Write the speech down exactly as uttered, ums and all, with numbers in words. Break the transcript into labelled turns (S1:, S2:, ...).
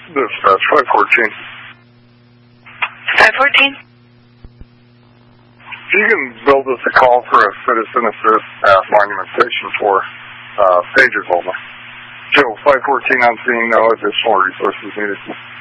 S1: Dispatch five fourteen.
S2: five fourteen.
S1: You can build us a call for a citizen assist at Monument Station for uh, pages only. Joe, five fourteen on scene, no additional resources needed.